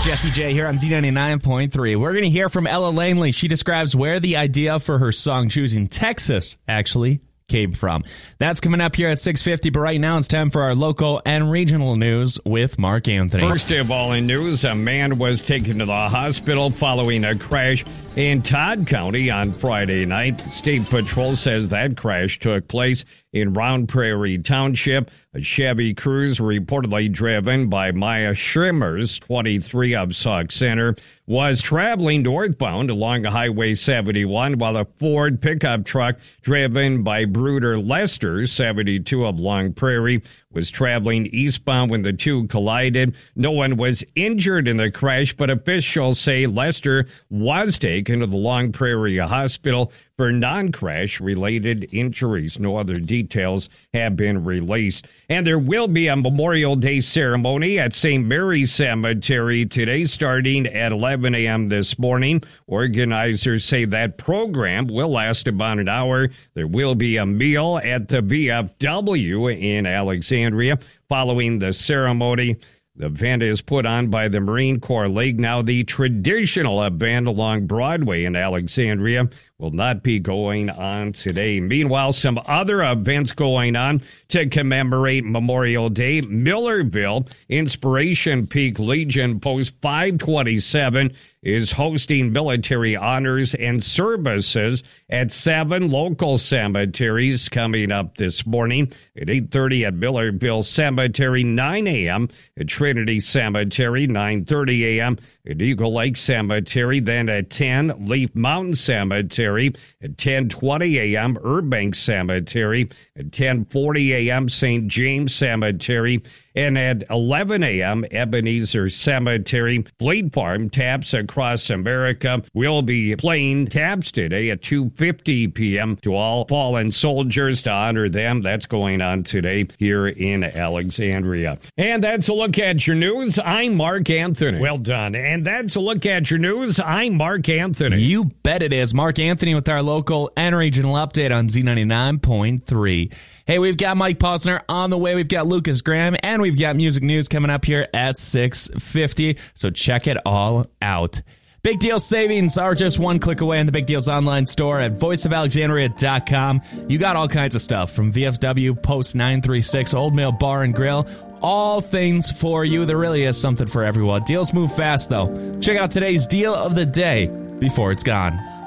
Jesse J here on Z99.3. We're going to hear from Ella Langley. She describes where the idea for her song Choosing Texas actually came from. That's coming up here at 6:50, but right now it's time for our local and regional news with Mark Anthony. First of all in news, a man was taken to the hospital following a crash in Todd County on Friday night. State Patrol says that crash took place in Round Prairie Township. A Chevy Cruze reportedly driven by Maya Schrimmers, 23 of Sauk Center, was traveling northbound along Highway 71 while a Ford pickup truck driven by Bruder Lester, 72 of Long Prairie, was traveling eastbound when the two collided. No one was injured in the crash, but officials say Lester was taken to the Long Prairie Hospital for non-crash related injuries. No other details have been released. And there will be a Memorial Day ceremony at St. Mary's Cemetery today starting at 11 a.m. this morning. Organizers say that program will last about an hour. There will be a meal at the VFW in Alexandria following the ceremony. The event is put on by the Marine Corps League. Now, the traditional event along Broadway in Alexandria will not be going on today. Meanwhile, some other events going on to commemorate Memorial Day. Millerville Inspiration Peak Legion Post 527 is hosting military honors and services at 7 local cemeteries coming up this morning at 8:30 at Millerville Cemetery, 9 a.m. at Trinity Cemetery, 9:30 a.m. at Eagle Lake Cemetery, then at 10, Leaf Mountain Cemetery, at 10:20 a.m., Burbank Cemetery, at 10:40 a.m., St. James Cemetery, and at 11 a.m., Ebenezer Cemetery. Fleet Farm Taps across America will be playing taps today at 2:50 p.m. to all fallen soldiers to honor them. That's going on today here in Alexandria. And that's a look at your news. I'm Mark Anthony. Well done. And that's a look at your news. I'm Mark Anthony. You bet it is. Mark Anthony with our local and regional update on Z99.3. Hey, we've got Mike Posner on the way. We've got Lucas Graham, and we've got music news coming up here at 6:50. So check it all out. Big Deal savings are just one click away in the Big Deals online store at voiceofalexandria.com. You got all kinds of stuff from VFW, Post 936, Old Mill Bar and Grill. All things for you. There really is something for everyone. Deals move fast, though. Check out today's deal of the day before it's gone.